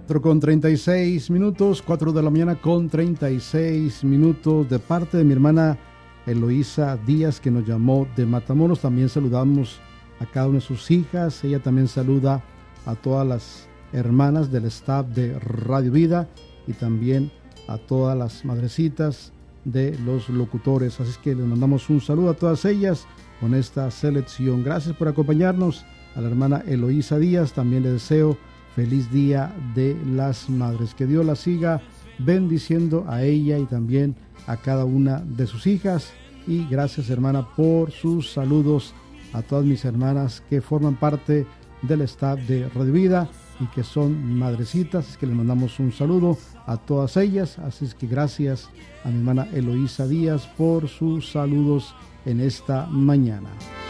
4:36, 4 de la mañana con 36 minutos, de parte de mi hermana Eloísa Díaz, que nos llamó de Matamoros. También saludamos a cada una de sus hijas. Ella también saluda a todas las hermanas del staff de Radio Vida y también a todas las madrecitas de los locutores. Así es que les mandamos un saludo a todas ellas con esta selección. Gracias por acompañarnos. A la hermana Eloísa Díaz también le deseo feliz Día de las Madres. Que Dios la siga bendiciendo a ella y también a cada una de sus hijas. Y gracias, hermana, por sus saludos a todas mis hermanas que forman parte del staff de Radio Vida y que son madrecitas. Es que les mandamos un saludo a todas ellas. Así es que gracias a mi hermana Eloísa Díaz por sus saludos en esta mañana.